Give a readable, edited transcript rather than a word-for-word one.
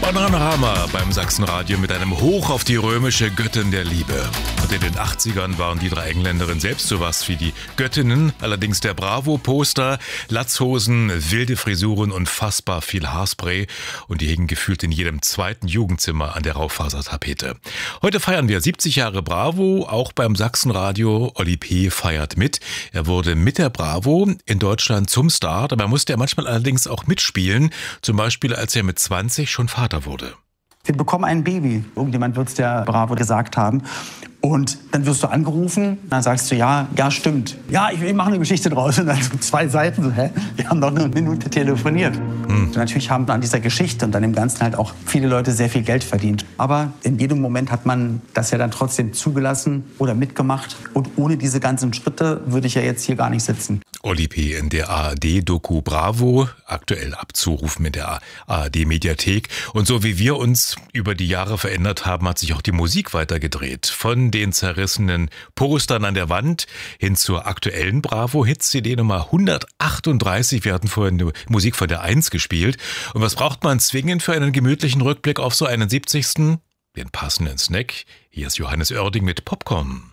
Bananarama beim Sachsenradio mit einem Hoch auf die römische Göttin der Liebe. Und in den 80ern waren die drei Engländerinnen selbst sowas wie die Göttinnen. Allerdings der Bravo-Poster, Latzhosen, wilde Frisuren und fassbar viel Haarspray. Und die hingen gefühlt in jedem zweiten Jugendzimmer an der Raufasertapete. Heute feiern wir 70 Jahre Bravo, auch beim Sachsenradio. Oli P. feiert mit. Er wurde mit der Bravo in Deutschland zum Star. Dabei musste er manchmal allerdings auch mitspielen. Zum Beispiel, als er mit 20 schon Vater wurde. Wir bekommen ein Baby. Irgendjemand wird es der Bravo gesagt haben. Und dann wirst du angerufen, dann sagst du, ja, stimmt. Ja, ich mache eine Geschichte draus. Und dann so 2 Seiten, so, wir haben doch nur eine Minute telefoniert. Und natürlich haben an dieser Geschichte und dann im Ganzen halt auch viele Leute sehr viel Geld verdient. Aber in jedem Moment hat man das ja dann trotzdem zugelassen oder mitgemacht. Und ohne diese ganzen Schritte würde ich ja jetzt hier gar nicht sitzen. Oli P. in der ARD-Doku Bravo, aktuell abzurufen in der ARD-Mediathek. Und so wie wir uns über die Jahre verändert haben, hat sich auch die Musik weitergedreht. Von den zerrissenen Postern an der Wand hin zur aktuellen Bravo-Hits-CD Nummer 138. Wir hatten vorhin eine Musik von der 1 gespielt. Und was braucht man zwingend für einen gemütlichen Rückblick auf so einen 70.? Den passenden Snack. Hier ist Johannes Oerding mit Popcorn.